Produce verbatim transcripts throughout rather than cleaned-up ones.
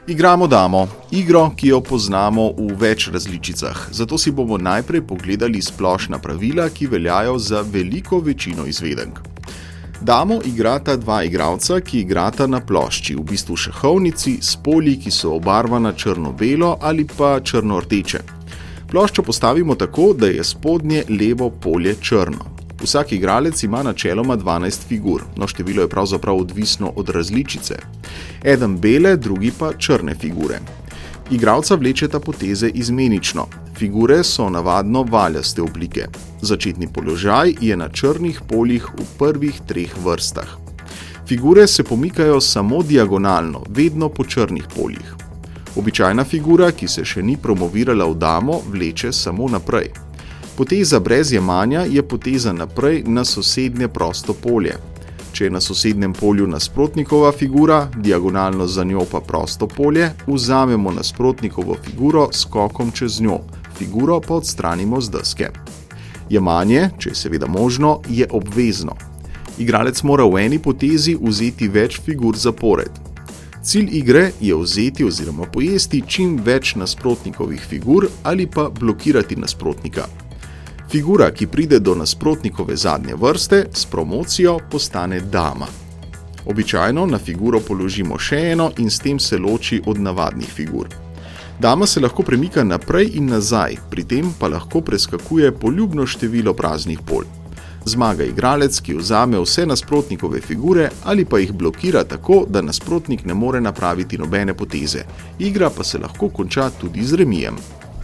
Igramo damo, igro, ki jo poznamo v več različicah, zato si bomo najprej pogledali splošna pravila, ki veljajo za veliko večino izvedenk. Damo igrata dva igralca, ki igrata na plošči, v bistvu šahovnici, s polji, ki so obarvana črno-belo ali pa črno-rdeče. Ploščo postavimo tako, da je spodnje levo polje črno. Vsak igralec ima načeloma dvanajst figur, no število je pravzaprav odvisno od različice. Eden bele, drugi pa črne figure. Igralca vlečeta poteze izmenično. Figure so navadno valjaste oblike. Začetni položaj je na črnih poljih v prvih treh vrstah. Figure se pomikajo samo diagonalno, vedno po črnih poljih. Običajna figura, ki se še ni promovirala v damo, vleče samo naprej. Poteza brez jemanja je poteza naprej na sosednje prosto polje. Če je na sosednjem polju nasprotnikova figura, diagonalno za njo pa prosto polje, vzamemo nasprotnikovo figuro s skokom čez njo, figuro pa odstranimo z deske. Jemanje, če je seveda možno, je obvezno. Igralec mora v eni potezi vzeti več figur zapored. Cilj igre je vzeti oziroma pojesti čim več nasprotnikovih figur ali pa blokirati nasprotnika. Figura, ki pride do nasprotnikove zadnje vrste, s promocijo postane dama. Običajno na figuro položimo še eno in s tem se loči od navadnih figur. Dama se lahko premika naprej in nazaj, pri tem pa lahko preskakuje poljubno število praznih polj. Zmaga igralec, ki vzame vse nasprotnikove figure ali pa jih blokira tako, da nasprotnik ne more napraviti nobene poteze. Igra pa se lahko konča tudi z remijem.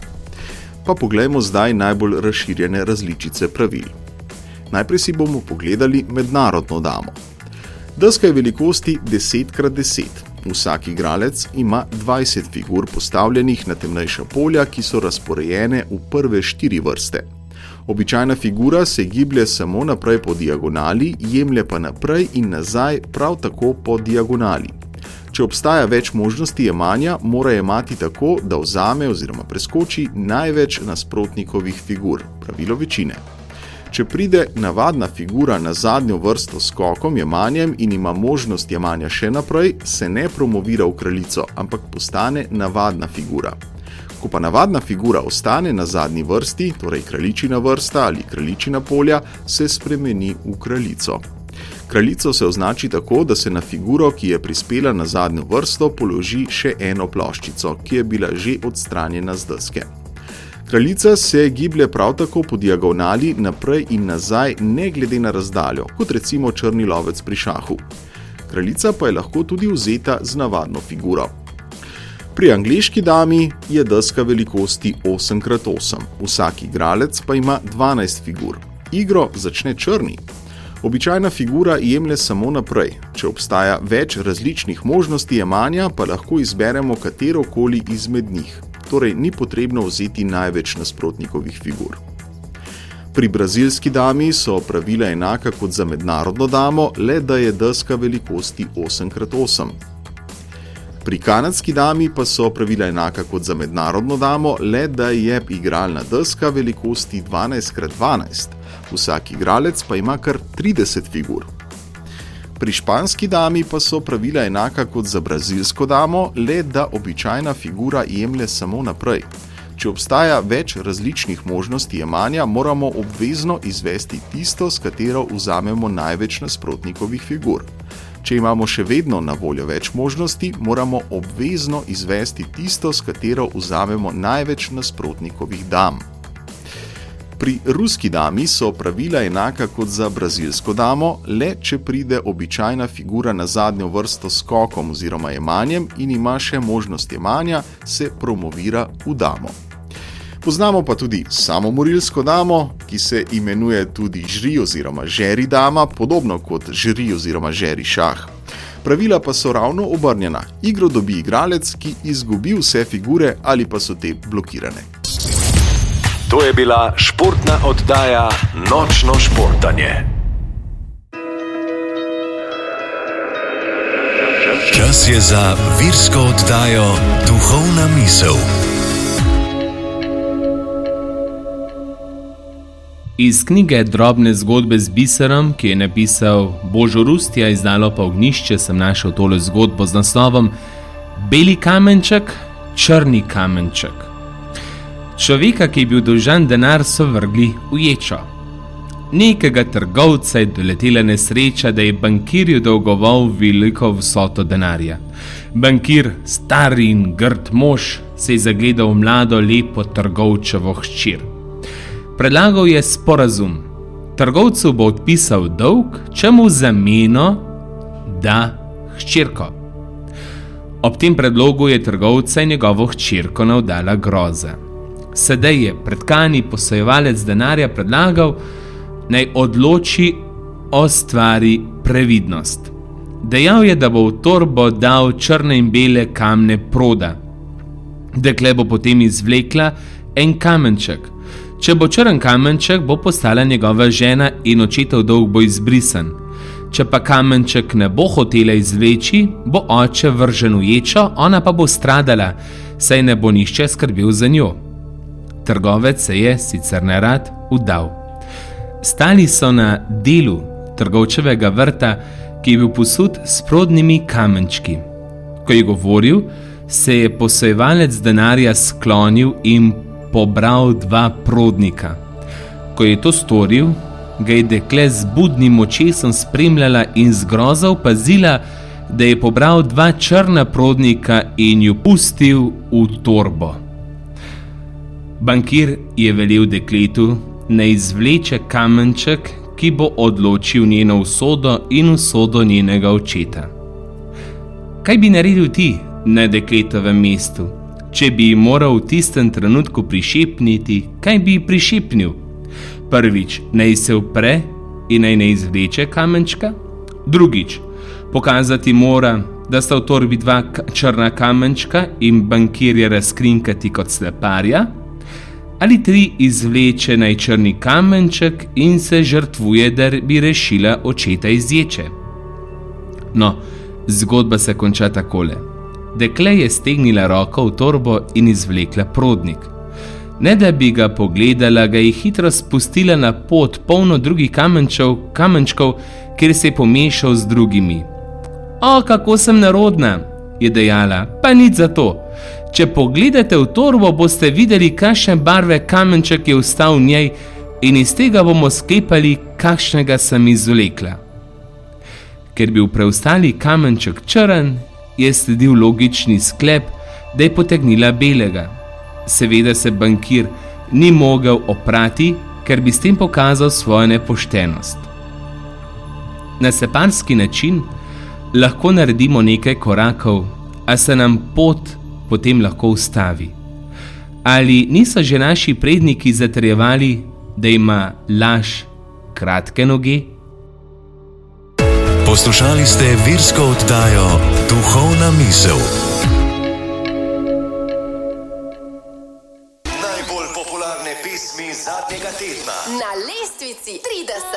Pa poglejmo zdaj najbolj razširjene različice pravil. Najprej si bomo pogledali mednarodno damo. Deska je velikosti deset krat deset. Vsak igralec ima dvajset figur postavljenih na temnejša polja, ki so razporejene v prve štiri vrste. Običajna figura se giblje samo naprej po diagonali, jemlje pa naprej in nazaj prav tako po diagonali. Če obstaja več možnosti jemanja, mora jemati tako, da vzame oziroma preskoči največ nasprotnikovih figur, pravilo večine. Če pride navadna figura na zadnjo vrsto s skokom jemanjem in ima možnost jemanja še naprej, se ne promovira v kraljico, ampak postane navadna figura. Ko pa navadna figura ostane na zadnji vrsti, torej kraljičina vrsta ali kraljičina polja, se spremeni v kraljico. Kraljico se označi tako, da se na figuro, ki je prispela na zadnjo vrsto, položi še eno ploščico, ki je bila že odstranjena z deske. Kraljica se giblje prav tako po diagonali naprej in nazaj, ne glede na razdaljo, kot recimo črni lovec pri šahu. Kraljica pa je lahko tudi vzeta z navadno figuro. Pri angleški dami je deska velikosti osem krat osem, vsak igralec pa ima dvanajst figur. Igro začne črni. Običajna figura jemlje samo naprej. Če obstaja več različnih možnosti jemanja, pa lahko izberemo katerokoli izmed njih. Torej ni potrebno vzeti največ nasprotnikovih figur. Pri brazilski dami so pravila enaka kot za mednarodno damo, le da je deska velikosti osem krat osem. Pri kanadski dami pa so pravila enaka kot za mednarodno damo, le da je igralna deska velikosti dvanajst krat dvanajst. Vsak igralec pa ima kar trideset figur. Pri španski dami pa so pravila enaka kot za brazilsko damo, le da običajna figura jemlje samo naprej. Če obstaja več različnih možnosti jemanja, moramo obvezno izvesti tisto, s katero vzamemo največ nasprotnikovih figur. Če imamo še vedno na voljo več možnosti, moramo obvezno izvesti tisto, s katero vzamemo največ nasprotnikovih dam. Pri ruski dami so pravila enaka kot za brazilsko damo, le če pride običajna figura na zadnjo vrsto s skokom oziroma jemanjem in ima še možnost jemanja, se promovira v damo. Poznamo pa tudi samomorilsko damo, ki se imenuje tudi žri oziroma žeri dama, podobno kot žri oziroma žeri šah. Pravila pa so ravno obrnjena. Igro dobi igralec, ki izgubi vse figure ali pa so te blokirane. To je bila športna oddaja Nočno športanje. Čas je za virsko oddajo Duhovna misel. Iz knjige Drobne zgodbe z biserom, ki je napisal Božo Rustja, izdalo pa Ognjišče, sem našel tole zgodbo z naslovom beli kamenček, črni kamenček. Človeka, ki je bil dolžan denar, so vrgli v ječo. Nekega trgovca je doletela nesreča, da je bankirju dolgoval veliko vsoto denarja. Bankir, star in grd mož, se je zagledal v mlado, lepo trgovčevo hčer. Predlagal je sporazum. Trgovcu bo odpisal dolg, če mu v zameno da hčerko. Ob tem predlogu je trgovca in njegovo hčerko navdala groza. Sedaj je predkani posojevalec denarja predlagal, naj odloči o stvari previdnost. Dejal je, da bo v torbo dal črne in bele kamne proda. Dekle bo potem izvlekla en kamenček. Če bo črn kamenček, bo postala njegova žena in očetov dolg bo izbrisan. Če pa kamenček ne bo hotela izvleči, bo oče vržen v ječo, ona pa bo stradala, saj ne bo nihče skrbel za njo. Trgovec se je sicer nerad vdal. Stali so na delu trgovčevega vrta, ki je bil posut s prodnimi kamenčki. Ko je govoril, se je posojevalec denarja sklonil in pobral dva prodnika. Ko je to storil, ga je dekle z budnim očesom spremljala in z grozo opazila, da je pobral dva črna prodnika in ju pustil v torbo. Bankir je velel dekletu, naj izvleče kamenček, ki bo odločil njeno usodo in usodo njenega očeta. Kaj bi naredil ti na dekletovem mestu? Če bi moral v tistem trenutku prišepniti, kaj bi prišepnil? Prvič, naj se upre in naj ne izvleče kamenčka. Drugič, pokazati mora, da sta v torbi dva črna kamenčka in bankirja razkrinkati kot sleparja. Ali tri, izvleče naj črni kamenček in se žrtvuje, da bi rešila očeta iz ječe. No, zgodba se konča takole. Dekle je stegnila roko v torbo in izvlekla prodnik. Ne da bi ga pogledala, ga je hitro spustila na pot, polno drugih kamenčev, kamenčkov, kjer se je pomešal z drugimi. O, kako sem nerodna, je dejala, pa nič za to. Če pogledate v torbo, boste videli, kakšne barve kamenček je ostal v njej in iz tega bomo sklepali, kakšnega sem izvlekla. Ker bil preostali kamenček črn, je sledil logični sklep, da je potegnila belega. Seveda se bankir ni mogel oprati, ker bi s tem pokazal svojo nepoštenost. Na sleparski način lahko naredimo nekaj korakov, a se nam pot potem lahko ustavi. Ali niso že naši predniki zatrjevali, da ima laž kratke noge? Poslušali ste virsko oddajo Duhovna misel. Najbolj popularne pesmi zadnjega tedna. Na lestvici trideset.